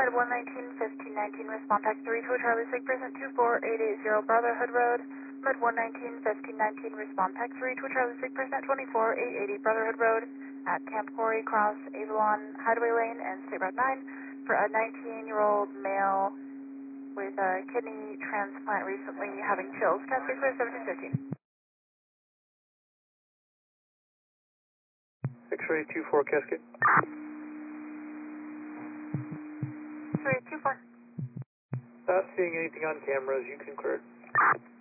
Med 119, 1519, respond tax 3 to Charlie Sig, present 24880 Brotherhood Road. Med 119, 1519, respond tax 3 to Charlie Sig, present 24880 Brotherhood Road at Camp Quarry, Cross Avalon Hideaway Lane and State Route 9 for a 19-year-old male with a kidney transplant recently having chills. Cascade for 1715. X-ray 24 Cascade. X-ray 24. Not seeing anything on cameras, you can clear it.